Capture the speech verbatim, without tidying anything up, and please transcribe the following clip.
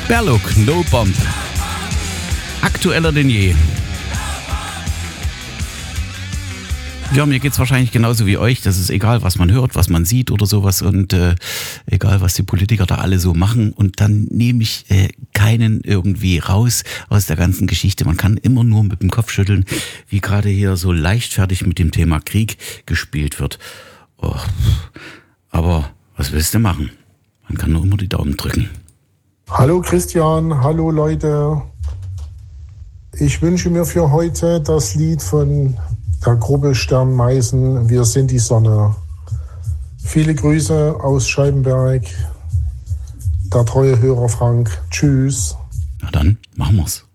Berluk, No Bomb. Aktueller denn je. Ja, mir geht's wahrscheinlich genauso wie euch. Das ist egal, was man hört, was man sieht oder sowas und äh, egal, was die Politiker da alle so machen. Und dann nehme ich äh, keinen irgendwie raus aus der ganzen Geschichte. Man kann immer nur mit dem Kopf schütteln, wie gerade hier so leichtfertig mit dem Thema Krieg gespielt wird. Oh, aber was willst du machen? Man kann nur immer die Daumen drücken. Hallo Christian, hallo Leute. Ich wünsche mir für heute das Lied von der Gruppe Sternmeisen, Wir sind die Sonne. Viele Grüße aus Scheibenberg. Der treue Hörer Frank. Tschüss. Na dann, machen wir's.